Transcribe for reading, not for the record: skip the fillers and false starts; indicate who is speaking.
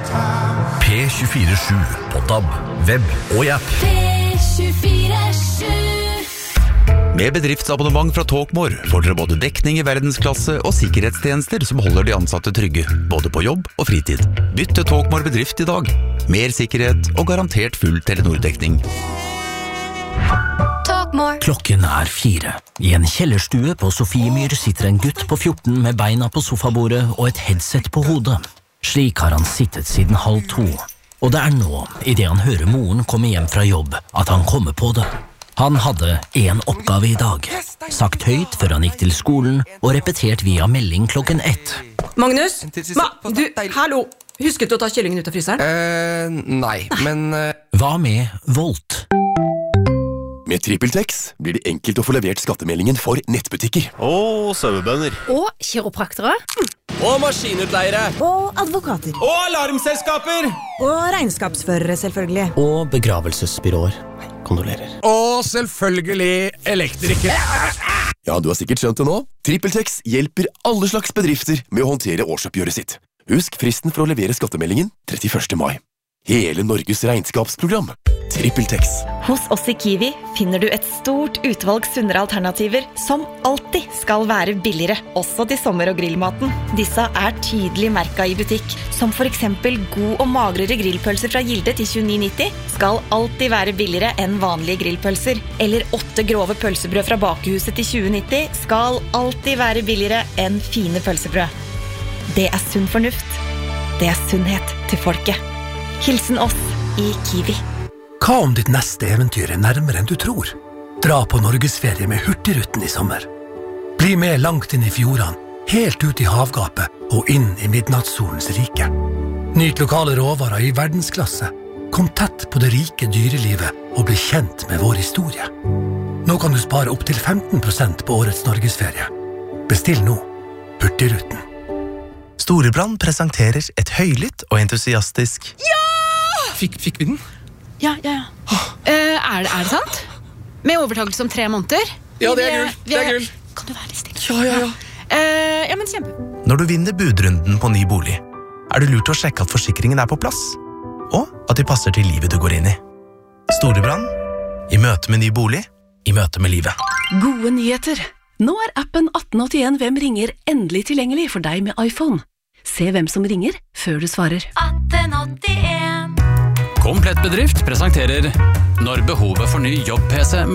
Speaker 1: P24/7 på DAB, web og i app.
Speaker 2: P24/7.
Speaker 1: Med bedriftsabonnement fra Talkmore får dere både dekning i verdensklasse og sikkerhetstjenester som holder de ansatte trygge, både på jobb og fritid. Bytt til Talkmore bedrift i dag. Mer sikkerhet og garantert full Telenor-dekning.
Speaker 2: Talkmore.
Speaker 3: Klokken 4. I en kjellerstue på Sofiemyr sitter en gutt på 14 med beina på sofabordet og et headset på hodet. Slik har han sittet siden 1:30, og det nå, i det han hører moren komme hjem fra jobb, at han kommer på det. Han hadde en oppgave i dag, sagt høyt før han gikk til skolen, og repetert via melding klokken 1.
Speaker 4: Magnus? Hallo! Husket du å ta kyllingen ut av fryseren?
Speaker 5: Nei, men...
Speaker 3: Hva med Volt?
Speaker 5: Med TrippelTex blir det enkelt å få levert skattemeldingen for nettbutikker.
Speaker 6: Og sauebønder.
Speaker 7: Og kiropraktere.
Speaker 6: Og maskinutleiere.
Speaker 7: Og advokater.
Speaker 6: Og alarmselskaper.
Speaker 7: Og regnskapsførere, selvfølgelig.
Speaker 3: Og begravelsesbyråer. Kondolerer.
Speaker 8: Og selvfølgelig elektriker.
Speaker 5: Ja, du har sikkert skjønt det nå. TrippelTex hjelper alle slags bedrifter med å håndtere årsoppgjøret sitt. Husk fristen for å levere skattemeldingen 31. mai. Hele Norges regnskapsprogram. TrippelTex.
Speaker 9: Hos oss i Kiwi finner du et stort utvalg sunnere alternativer som alltid skal være billigere, også til sommer- og grillmaten. Disse tydelig merket i butikk, som for eksempel god og magrere grillpølser fra Gilde til 29,90 skal alltid være billigere enn vanlige grillpølser. Eller 8 grove pølsebrød fra Bakehuset til 20,90 skal alltid være billigere enn fine pølsebrød. Det sunn fornuft. Det sunnhet til folket. Hilsen oss i Kiwi.
Speaker 8: Hva om ditt neste eventyr nærmere enn du tror? Dra på Norgesferie med Hurtigruten i sommer. Bli med langt inn i fjordene, helt ut i havgapet og inn i midnattssolens rike. Nyt lokale råvarer i verdensklasse. Kom tett på det rike dyrelivet og bli kjent med vår historie. Nå kan du spare opp til 15% på årets Norgesferie. Bestill nå. Hurtigruten.
Speaker 10: Storebrand presenterer et høylytt og entusiastisk...
Speaker 11: Ja!
Speaker 8: Fikk vi den?
Speaker 11: Ja. Er det sant? Med overtakelse om 3 måneder?
Speaker 8: Ja, det gull. Det gull.
Speaker 11: Kan du være litt stille?
Speaker 8: Ja.
Speaker 11: Ja, men kjempe.
Speaker 10: Når du vinner budrunden på ny bolig, det lurt å sjekke at forsikringen på plass, og at de passer til livet du går inn i. Storebrand, i møte med ny bolig, i møte med livet.
Speaker 12: Gode nyheter! Nå appen 1881 Hvem ringer endelig tilgjengelig for deg med iPhone. Se hvem som ringer før du svarer.
Speaker 2: 1881.
Speaker 13: Komplett bedrift presenterer Når behovet for ny jobb-PC